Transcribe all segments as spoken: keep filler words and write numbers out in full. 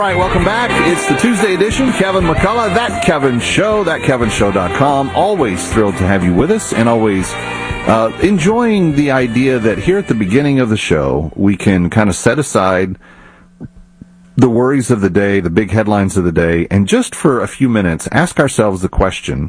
right, welcome back. It's the Tuesday edition. Kevin McCullough, That Kevin Show, that kevin show dot com. Always thrilled to have you with us, and always uh, enjoying the idea that here at the beginning of the show, we can kind of set aside the worries of the day, the big headlines of the day, and just for a few minutes, ask ourselves the question,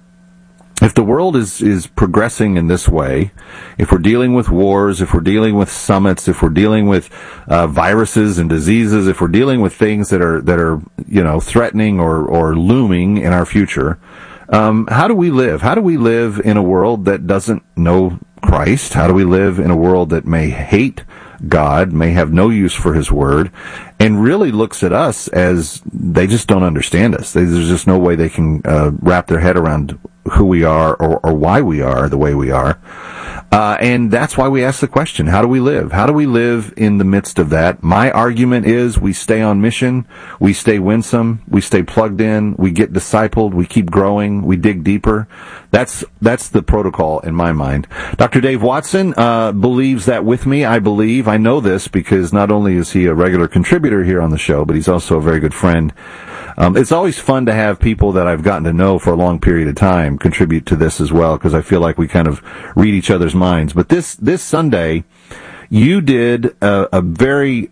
if the world is, is progressing in this way, if we're dealing with wars, if we're dealing with summits, if we're dealing with uh, viruses and diseases, if we're dealing with things that are that are you know threatening or or looming in our future, um, how do we live? How do we live in a world that doesn't know Christ? How do we live in a world that may hate God, may have no use for His Word, and really looks at us as they just don't understand us? There's just no way they can uh, wrap their head around who we are or, or why we are the way we are. Uh, and that's why we ask the question, how do we live? How do we live in the midst of that? My argument is we stay on mission, we stay winsome, we stay plugged in, we get discipled, we keep growing, we dig deeper. That's that's the protocol in my mind. Doctor Dave Watson uh, believes that with me. I believe, I know this because not only is he a regular contributor here on the show, but he's also a very good friend. Um, it's always fun to have people that I've gotten to know for a long period of time contribute to this as well, because I feel like we kind of read each other's minds. But this this Sunday, you did a, a very,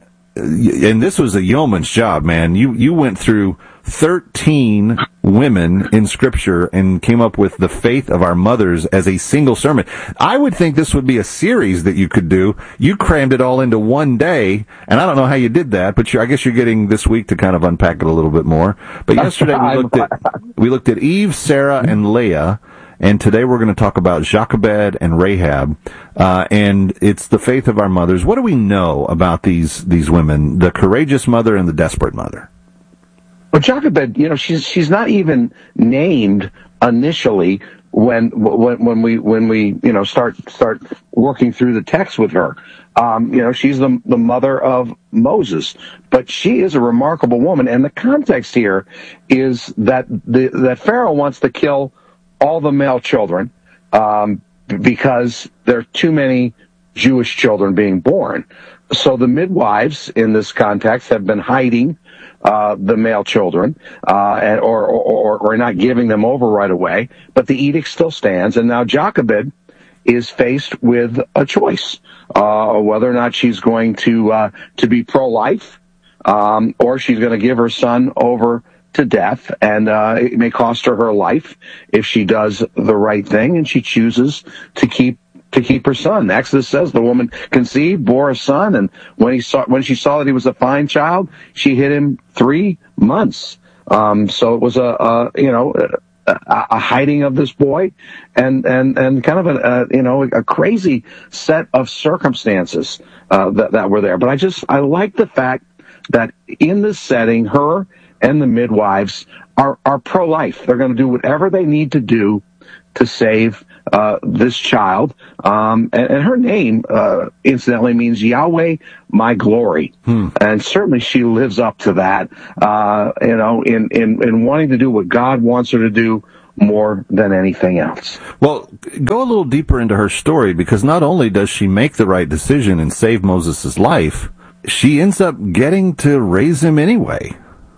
and this was a yeoman's job, man. You you went through thirteen women in Scripture and came up with the faith of our mothers as a single sermon. I would think this would be a series that you could do. You crammed it all into one day, and I don't know how you did that, but you, I guess you're getting this week to kind of unpack it a little bit more. But yesterday we looked at we looked at Eve, Sarah, and Leah. And today we're going to talk about Jochebed and Rahab, uh, and it's the faith of our mothers. What do we know about these these women, the courageous mother and the desperate mother? Well, Jochebed, you know, she's she's not even named initially when when when we when we you know start start working through the text with her. Um, you know, she's the the mother of Moses, but she is a remarkable woman, and the context here is that the that Pharaoh wants to kill all the male children um, because there are too many Jewish children being born. So the midwives in this context have been hiding uh, the male children uh, and, or, or, or not giving them over right away. But the edict still stands, and now Jochebed is faced with a choice, uh, whether or not she's going to uh, to be pro-life um, or she's going to give her son over to death, and uh, it may cost her her life if she does the right thing, and she chooses to keep to keep her son. Exodus says the woman conceived, bore a son, and when he saw when she saw that he was a fine child, she hid him three months. Um, so it was a, a you know a, a hiding of this boy, and and and kind of a, a you know a crazy set of circumstances uh, that that were there. But I just I like the fact that in this setting, her and the midwives are, are pro-life. They're going to do whatever they need to do to save uh, this child. Um, and, and her name, uh, incidentally, means Yahweh, my glory. Hmm. And certainly she lives up to that, uh, you know, in, in, in wanting to do what God wants her to do more than anything else. Well, go a little deeper into her story, because not only does she make the right decision and save Moses' life, she ends up getting to raise him anyway.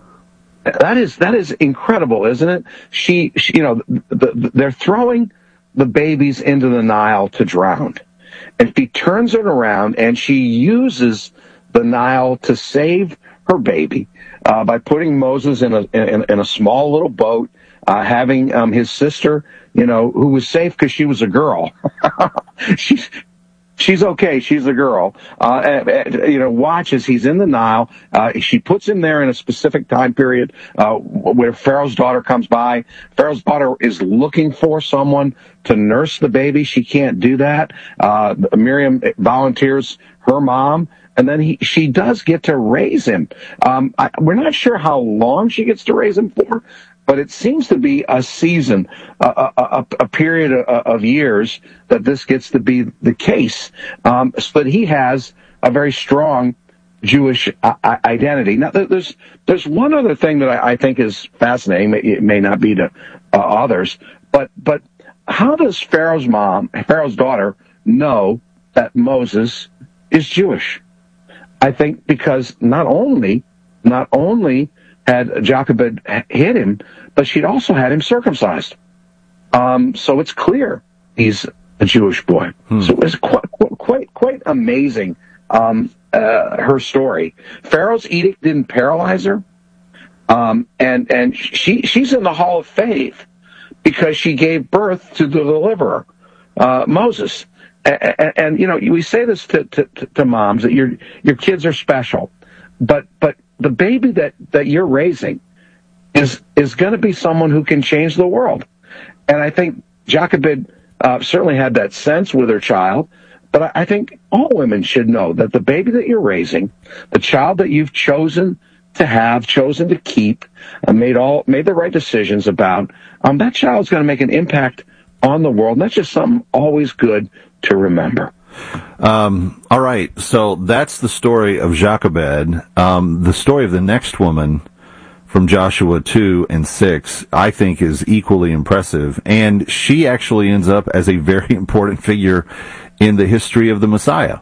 That is that is incredible, isn't it? She, she you know, the, the, they're throwing the babies into the Nile to drown, and she turns it around and she uses the Nile to save her baby uh, by putting Moses in a in, in a small little boat, uh, having um, his sister, you know, who was safe because she was a girl. She's She's okay. She's a girl. Uh, you know, watch as he's in the Nile. Uh, she puts him there in a specific time period uh, where Pharaoh's daughter comes by. Pharaoh's daughter is looking for someone to nurse the baby. She can't do that. Uh, Miriam volunteers her mom, and then he, she does get to raise him. Um, I, we're not sure how long she gets to raise him for, but it seems to be a season, a, a, a period of, of years that this gets to be the case. Um, but he has a very strong Jewish uh, identity. Now, there's there's one other thing that I, I think is fascinating. It may not be to uh, others, but but how does Pharaoh's mom, Pharaoh's daughter, know that Moses is Jewish? I think because not only not only had Jochebed hit him, but she'd also had him circumcised. Um, so it's clear he's a Jewish boy. Hmm. So it's quite, quite, quite amazing, um, uh, her story. Pharaoh's edict didn't paralyze her. Um, and, and she, she's in the Hall of Faith because she gave birth to the deliverer, uh, Moses. And, and, and, you know, we say this to, to, to moms, that your, your kids are special, but, but the baby that, that you're raising is, is going to be someone who can change the world. And I think Jochebed, uh, certainly had that sense with her child, but I, I think all women should know that the baby that you're raising, the child that you've chosen to have, chosen to keep, and made all made the right decisions about, um, that child's going to make an impact on the world. And that's just something always good to remember. Um, all right, so that's the story of Jochebed. Um, the story of the next woman from Joshua two and six, I think, is equally impressive. And she actually ends up as a very important figure in the history of the Messiah.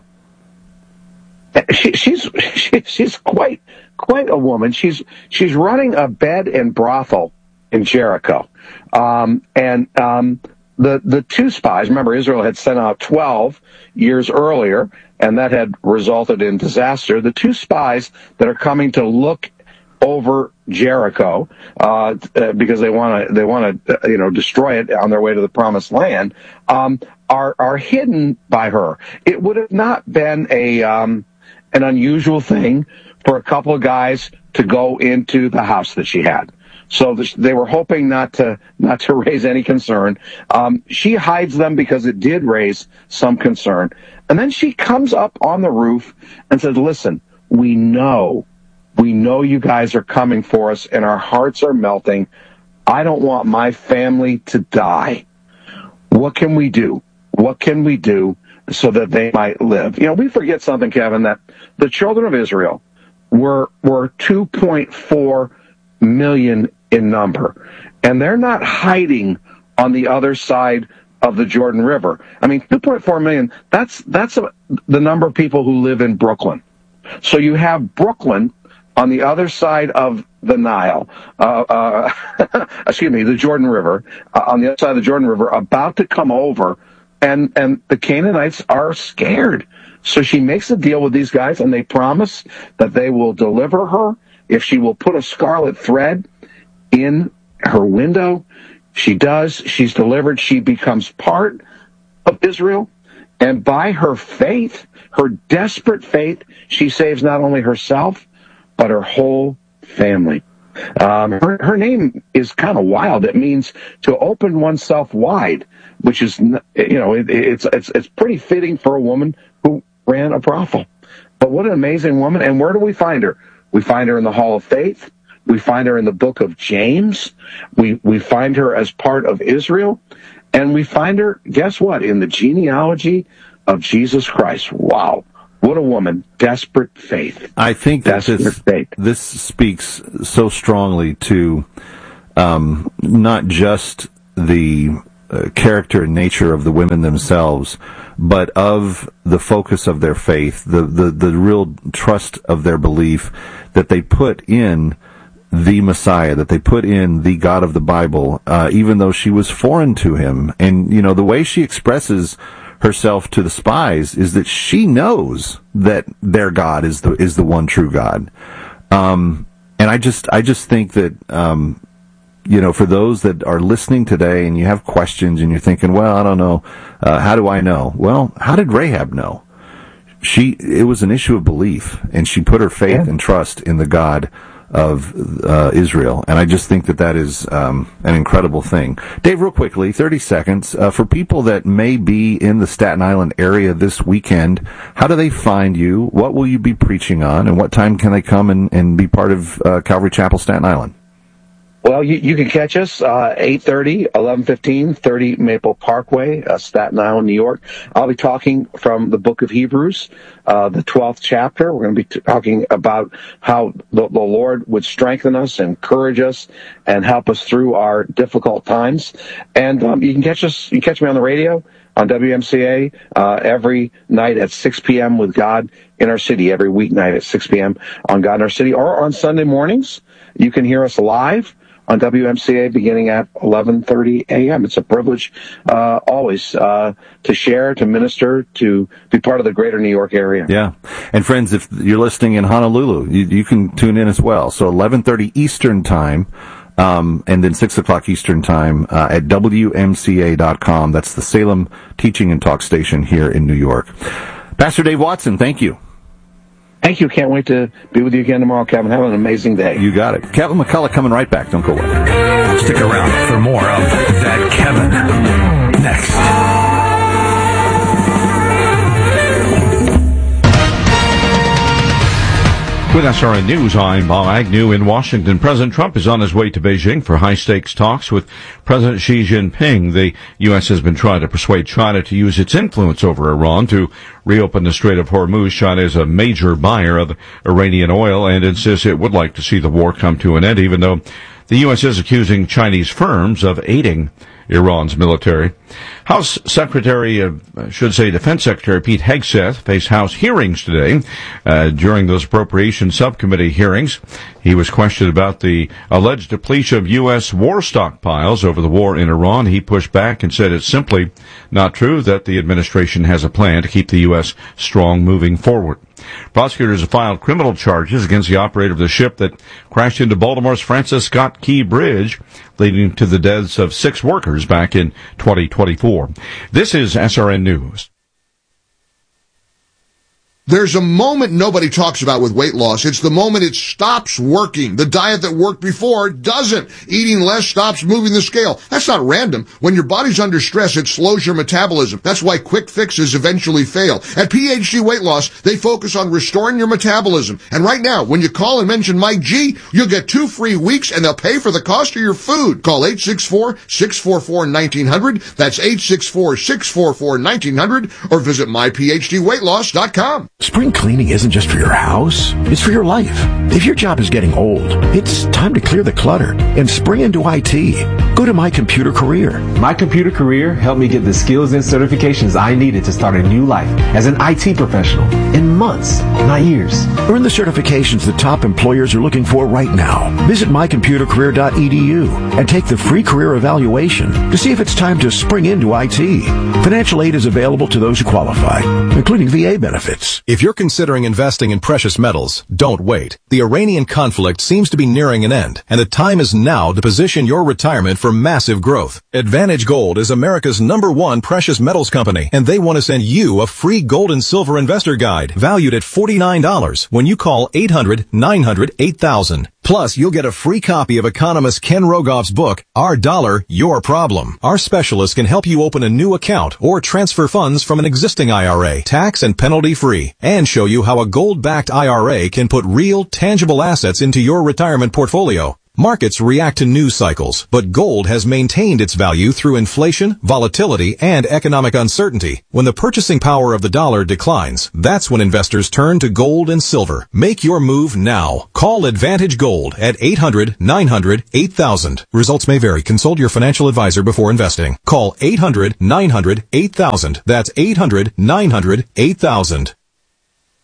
She, she's she, she's quite quite a woman. She's she's running a bed and brothel in Jericho, um, and um, the the two spies. Remember, Israel had sent out twelve years earlier, and that had resulted in disaster. The two spies that are coming to look over Jericho uh, because they want to they want to you know destroy it on their way to the Promised Land, um, are are hidden by her. It would have not been a um, an unusual thing for a couple of guys to go into the house that she had. So they were hoping not to not to raise any concern. Um, she hides them because it did raise some concern. And then she comes up on the roof and says, listen, we know, we know you guys are coming for us and our hearts are melting. I don't want my family to die. What can we do? What can we do so that they might live? You know, we forget something, Kevin, that the children of Israel were were two point four million in number, and they're not hiding on the other side of the Jordan River. I mean, two point four million, that's that's a, the number of people who live in Brooklyn. So you have Brooklyn on the other side of the Nile, uh, uh, excuse me, the Jordan River, uh, on the other side of the Jordan River, about to come over, and, and the Canaanites are scared. So she makes a deal with these guys, and they promise that they will deliver her if she will put a scarlet thread in her window. She does. She's delivered. She becomes part of Israel. And by her faith, her desperate faith, she saves not only herself, but her whole family. Um, her, her name is kind of wild. It means to open oneself wide, which is, you know, it, it's, it's, it's pretty fitting for a woman who ran a brothel. But what an amazing woman. And where do we find her? We find her in the Hall of Faith. We find her in the book of James. We, we find her as part of Israel. And we find her, guess what, in the genealogy of Jesus Christ. Wow. What a woman. Desperate faith. I think that this, this speaks so strongly to um, not just the uh, character and nature of the women themselves, but of the focus of their faith, the, the, the real trust of their belief that they put in the Messiah, that they put in the God of the Bible, uh, even though she was foreign to him. And, you know, the way she expresses herself to the spies is that she knows that their God is the is the one true God. Um, and I just I just think that um, you know, for those that are listening today and you have questions and you're thinking, well, I don't know, uh, how do I know? Well, how did Rahab know? She it was an issue of belief, and she put her faith yeah. and trust in the God of uh, Israel, and I just think that that is um, an incredible thing. Dave, real quickly, thirty seconds, uh, for people that may be in the Staten Island area this weekend, how do they find you? What will you be preaching on, and what time can they come and, and be part of uh, Calvary Chapel, Staten Island? Well, you, you can catch us uh, eight thirty, eleven fifteen, thirty Maple Parkway, uh, Staten Island, New York. I'll be talking from the book of Hebrews, uh, the twelfth chapter. We're going to be t- talking about how the, the Lord would strengthen us, encourage us, and help us through our difficult times. And um, you can catch us. You can catch me on the radio on W M C A uh, every night at six p.m. with God in Our City, every weeknight at six p.m. on God in Our City, or on Sunday mornings. You can hear us live on W M C A beginning at eleven thirty a.m. It's a privilege uh, always uh, to share, to minister, to be part of the greater New York area. Yeah. And friends, if you're listening in Honolulu, you, you can tune in as well. So eleven thirty Eastern Time, um, and then six o'clock Eastern Time uh, at W M C A dot com. That's the Salem Teaching and Talk Station here in New York. Pastor Dave Watson, thank you. Thank you. Can't wait to be with you again tomorrow, Kevin. Have an amazing day. You got it. Kevin McCullough coming right back. Don't go away. Stick around for more of That Kevin next. With S R N News, I'm Bob Agnew in Washington. President Trump is on his way to Beijing for high-stakes talks with President Xi Jinping. The U S has been trying to persuade China to use its influence over Iran to reopen the Strait of Hormuz. China is a major buyer of Iranian oil and insists it would like to see the war come to an end, even though the U S is accusing Chinese firms of aiding Iran's military. House Secretary, uh, should say Defense Secretary Pete Hegseth faced House hearings today. Uh, during those Appropriations Subcommittee hearings, he was questioned about the alleged depletion of U S war stockpiles over the war in Iran. He pushed back and said it's simply not true, that the administration has a plan to keep the U S strong moving forward. Prosecutors have filed criminal charges against the operator of the ship that crashed into Baltimore's Francis Scott Key Bridge, leading to the deaths of six workers back in twenty twenty-four. This is S R N News. There's a moment nobody talks about with weight loss. It's the moment it stops working. The diet that worked before doesn't. Eating less stops moving the scale. That's not random. When your body's under stress, it slows your metabolism. That's why quick fixes eventually fail. At P H D Weight Loss, they focus on restoring your metabolism. And right now, when you call and mention Mike G, you'll get two free weeks and they'll pay for the cost of your food. Call eight six four, six four four, one nine zero zero. That's eight six four, six four four, one nine zero zero, or visit my p h d weight loss dot com. Spring cleaning isn't just for your house, it's for your life. If your job is getting old, it's time to clear the clutter and spring into I T. Go to My Computer Career. My Computer Career helped me get the skills and certifications I needed to start a new life as an I T professional in months, not years. Earn the certifications the top employers are looking for right now. Visit my computer career dot e d u and take the free career evaluation to see if it's time to spring into I T. Financial aid is available to those who qualify, including V A benefits. If you're considering investing in precious metals, don't wait. The Iranian conflict seems to be nearing an end, and the time is now to position your retirement for massive growth. Advantage Gold is America's number one precious metals company, and they want to send you a free gold and silver investor guide valued at forty-nine dollars when you call eight hundred, nine hundred, eight thousand. Plus, you'll get a free copy of economist Ken Rogoff's book, Our Dollar, Your Problem. Our specialists can help you open a new account or transfer funds from an existing I R A, tax and penalty free, and show you how a gold-backed I R A can put real, tangible assets into your retirement portfolio. Markets react to news cycles, but gold has maintained its value through inflation, volatility, and economic uncertainty. When the purchasing power of the dollar declines, that's when investors turn to gold and silver. Make your move now. Call Advantage Gold at eight hundred, nine hundred, eight thousand. Results may vary. Consult your financial advisor before investing. Call eight hundred, nine hundred, eight thousand. That's eight hundred, nine hundred, eight thousand.